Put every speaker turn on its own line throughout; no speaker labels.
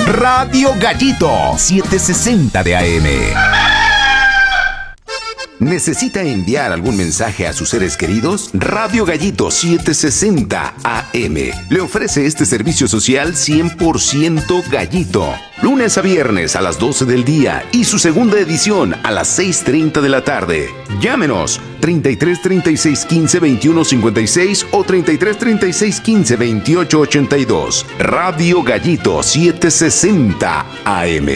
Radio Gallito 760 de AM. ¿Necesita enviar algún mensaje a sus seres queridos? Radio Gallito 760 AM le ofrece este servicio social 100% gallito. Lunes a viernes a las 12 del día y su segunda edición a las 6:30 de la tarde. Llámenos 33 36 15 21 56 o 33 36 15 28 82. Radio Gallito 760 AM.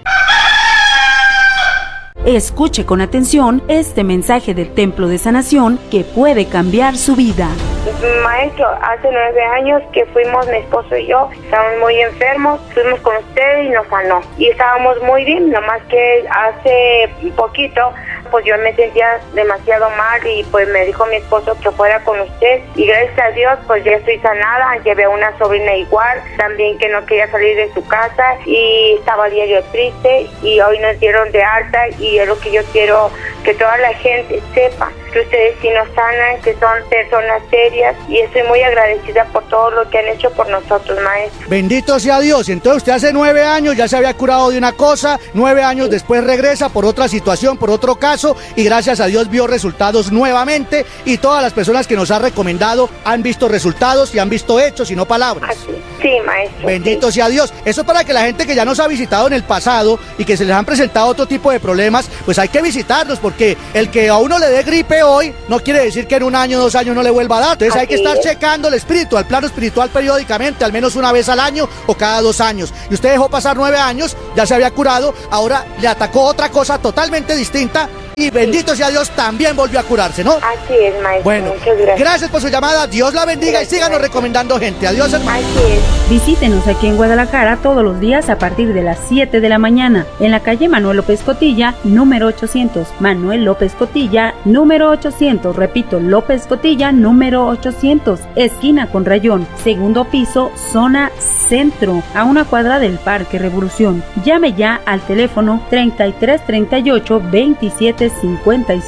Escuche con atención este mensaje del Templo de Sanación que puede cambiar su vida.
Maestro, hace 9 años que fuimos mi esposo y yo, estábamos muy enfermos, fuimos con usted y nos sanó. Y estábamos muy bien, nomás que hace poquito, pues yo me sentía demasiado mal y pues me dijo mi esposo que fuera con usted. Y gracias a Dios, pues ya estoy sanada, llevé a una sobrina igual, también que no quería salir de su casa y estaba diario triste y hoy nos dieron de alta y es lo que yo quiero que toda la gente sepa, que ustedes sí nos sanan, que son personas serias y estoy muy agradecida por todo lo que han hecho por nosotros, maestro.
Bendito sea Dios. Entonces usted hace 9 años ya se había curado de una cosa, 9 años después regresa por otra situación, por otro caso y gracias a Dios vio resultados nuevamente y todas las personas que nos ha recomendado han visto resultados y han visto hechos y no palabras.
Así. Sí, maestro.
Bendito sea Dios. Eso es para que la gente que ya nos ha visitado en el pasado y que se les han presentado otro tipo de problemas, pues hay que visitarlos porque el que a uno le dé gripe hoy no quiere decir que en 1 año, 2 años no le vuelva a dar. Entonces hay que estar checando el espíritu, al plano espiritual periódicamente, al menos una vez al año o cada 2 años. Y usted dejó pasar 9 años, ya se había curado, ahora le atacó otra cosa totalmente distinta y bendito sea Dios, también volvió a curarse, ¿no?
Así es, maestro.
Bueno,
muchas gracias.
Gracias por su llamada, Dios la bendiga
Gracias,
y síganos
maestro.
recomendando gente. Adiós, hermano.
Así es.
Visítenos aquí en Guadalajara todos los días a partir de las 7 de la mañana en la calle Manuel López Cotilla, número 800. Manuel López Cotilla, número 800. Repito, López Cotilla, número 800. Esquina con Rayón, segundo piso, zona centro, a 1 cuadra del Parque Revolución. Llame ya al teléfono 33 38 27 57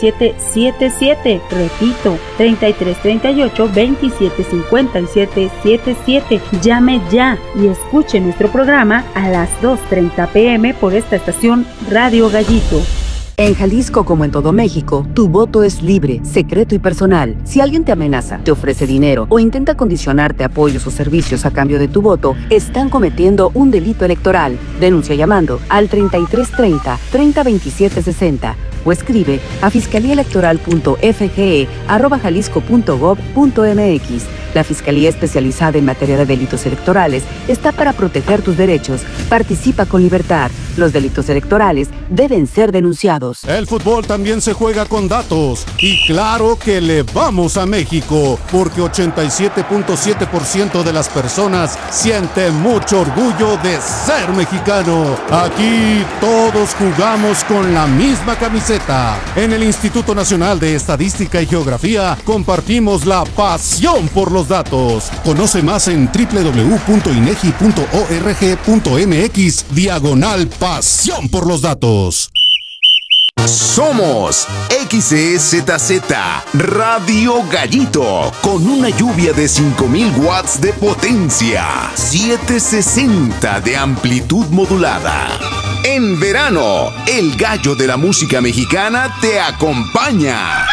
77. Repito, 33 38 27 57 77. Llame ya y escuche nuestro programa a las 2:30 p.m. por esta estación Radio Gallito.
En Jalisco, como en todo México, tu voto es libre, secreto y personal. Si alguien te amenaza, te ofrece dinero o intenta condicionarte apoyos o servicios a cambio de tu voto, están cometiendo un delito electoral. Denuncia llamando al 3330 302760 o escribe a fiscaliaelectoral.fge@jalisco.gov.mx. La Fiscalía Especializada en Materia de Delitos Electorales está para proteger tus derechos. Participa con libertad. Los delitos electorales deben ser denunciados.
El fútbol también se juega con datos. Y claro que le vamos a México, porque 87.7% de las personas siente mucho orgullo de ser mexicano. Aquí todos jugamos con la misma camiseta. En el Instituto Nacional de Estadística y Geografía compartimos la pasión por los datos. Conoce más en www.inegi.org.mx/pasión por los datos.
Somos XEZZ Radio Gallito con una lluvia de 5000 watts de potencia, 760 de amplitud modulada. En verano, el gallo de la música mexicana te acompaña.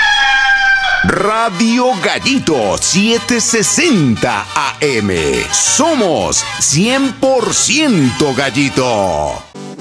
Radio Gallito 760 AM. Somos 100% Gallito.